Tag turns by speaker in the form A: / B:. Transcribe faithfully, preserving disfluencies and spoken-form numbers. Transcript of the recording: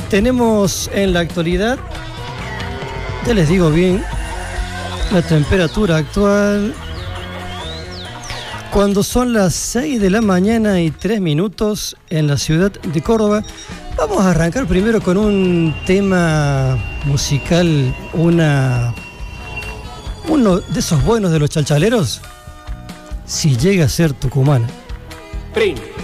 A: tenemos en la actualidad, ya les digo bien, la temperatura actual, cuando son las seis de la mañana y tres minutos en la ciudad de Córdoba. Vamos a arrancar primero con un tema musical, una, uno de esos buenos de los chalchaleros, Si llega a ser tucumana.
B: Print.